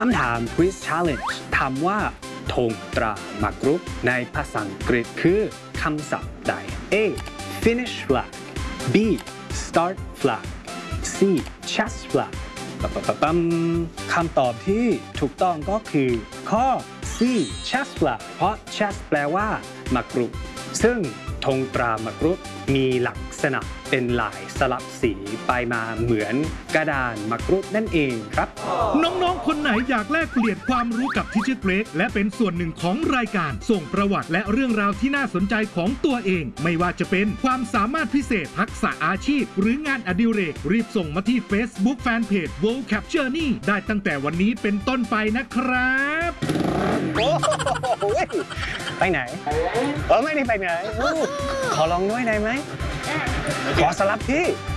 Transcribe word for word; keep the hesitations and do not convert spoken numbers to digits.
คำถาม Quiz Challenge ถามว่าธงตราหมากรุกในภาษาอังกฤษคือคำศัพท์ใด A Finish flag B Start flag C Chess flag ปั๊มคำตอบที่ถูกต้องก็คือข้อ C Chess flag เพราะ Chess แปลว่าหมากรุกซึ่งธงตราหมากรุกมีลักษณะเป็นลายสลับสีไปมาเหมือนกระดานหมากรุกนั่นเองครับน้องๆคนไหนอยากแลกเปลี่ยนความรู้กับ Teacher Greg และเป็นส่วนหนึ่งของรายการส่งประวัติและเรื่องราวที่น่าสนใจของตัวเองไม่ว่าจะเป็นความสามารถพิเศษทักษะอาชีพหรืองานอดิเรกรีบส่งมาที่ Facebook Fanpage World Cap Journey ได้ตั้งแต่วันนี้เป็นต้นไปนะครับโอ้โหไปไหนเออไม่ได้ไปไหนขอลองด้วยได้ไหมขอสลับที่